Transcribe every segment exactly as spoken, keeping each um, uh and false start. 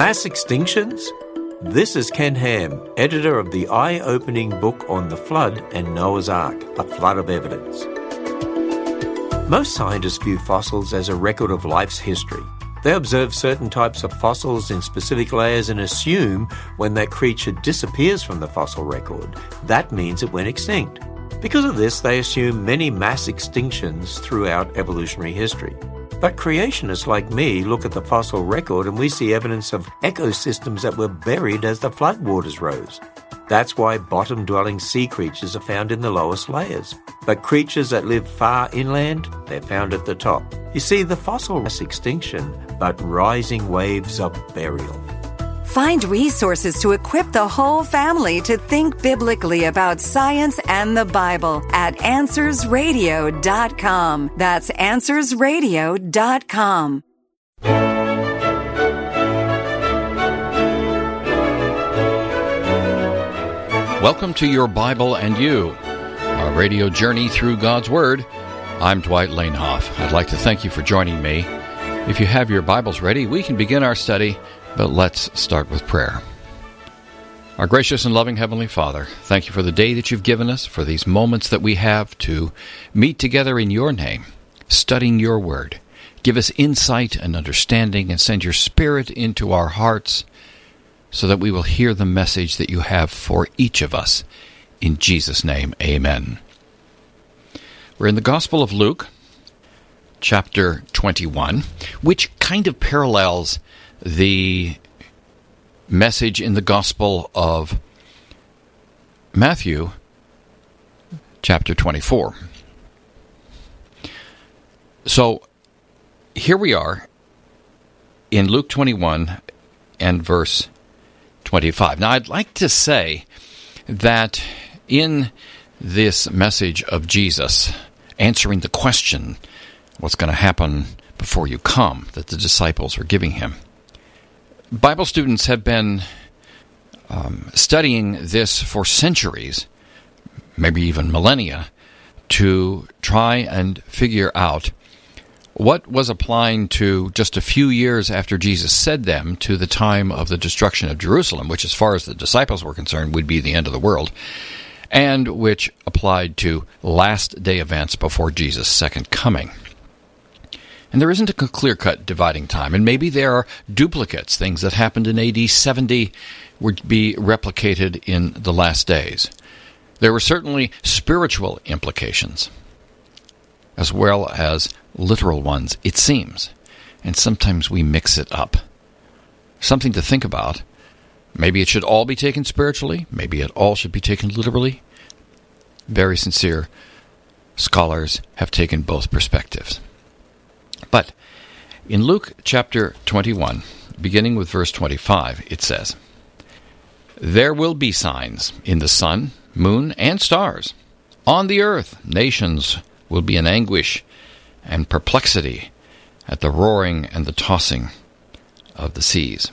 Mass extinctions? This is Ken Ham, editor of the eye-opening book on the Flood and Noah's Ark, A Flood of Evidence. Most scientists view fossils as a record of life's history. They observe certain types of fossils in specific layers and assume when that creature disappears from the fossil record, that means it went extinct. Because of this, they assume many mass extinctions throughout evolutionary history. But creationists like me look at the fossil record and we see evidence of ecosystems that were buried as the floodwaters rose. That's why bottom-dwelling sea creatures are found in the lowest layers. But creatures that live far inland, they're found at the top. You see, the fossil mass extinction, but rising waves of burial. Find resources to equip the whole family to think biblically about science and the Bible at answers radio dot com. That's answers radio dot com. Welcome to Your Bible and You, our radio journey through God's Word. I'm Dwight Lanehoff. I'd like to thank you for joining me. If you have your Bibles ready, we can begin our study, but let's start with prayer. Our gracious and loving Heavenly Father, thank you for the day that you've given us, for these moments that we have to meet together in your name, studying your Word. Give us insight and understanding and send your Spirit into our hearts so that we will hear the message that you have for each of us. In Jesus' name, amen. We're in the Gospel of Luke, chapter twenty-one, which kind of parallels the message in the Gospel of Matthew, chapter twenty-four. So, here we are in Luke twenty-one and verse twenty-five. Now, I'd like to say that in this message of Jesus answering the question, what's going to happen before you come, that the disciples are giving him, Bible students have been um, studying this for centuries, maybe even millennia, to try and figure out what was applying to just a few years after Jesus said them to the time of the destruction of Jerusalem, which as far as the disciples were concerned would be the end of the world, and which applied to last day events before Jesus' second coming. And there isn't a clear-cut dividing time, and maybe there are duplicates. Things that happened in A D seventy would be replicated in the last days. There were certainly spiritual implications, as well as literal ones, it seems. And sometimes we mix it up. Something to think about. Maybe it should all be taken spiritually. Maybe it all should be taken literally. Very sincere scholars have taken both perspectives. But in Luke chapter twenty-one, beginning with verse twenty-five, it says, "There will be signs in the sun, moon, and stars. On the earth, nations will be in anguish and perplexity at the roaring and the tossing of the seas.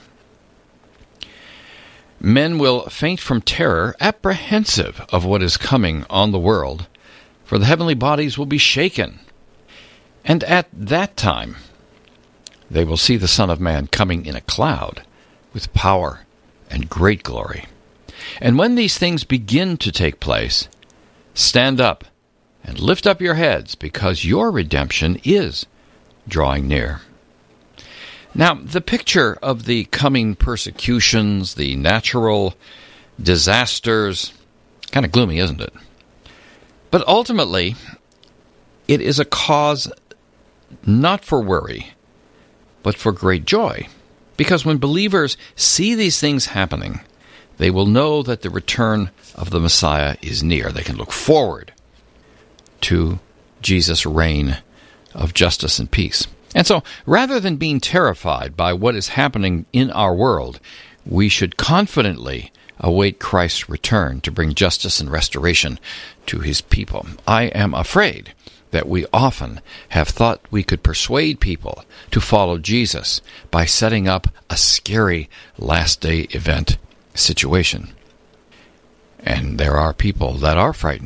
Men will faint from terror, apprehensive of what is coming on the world, for the heavenly bodies will be shaken. And at that time they will see the Son of Man coming in a cloud with power and great glory. And when these things begin to take place, stand up and lift up your heads, because your redemption is drawing near." Now, the picture of the coming persecutions, the natural disasters, kind of gloomy, isn't it? But ultimately, it is a cause not for worry, but for great joy. Because when believers see these things happening, they will know that the return of the Messiah is near. They can look forward to Jesus' reign of justice and peace. And so, rather than being terrified by what is happening in our world, we should confidently await Christ's return to bring justice and restoration to his people. I am afraid that we often have thought we could persuade people to follow Jesus by setting up a scary last day event situation. And there are people that are frightened